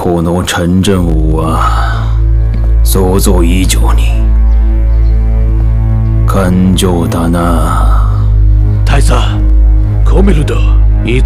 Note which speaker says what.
Speaker 1: この陳真武は想像以上に感情だな。
Speaker 2: 大佐、カメルだ。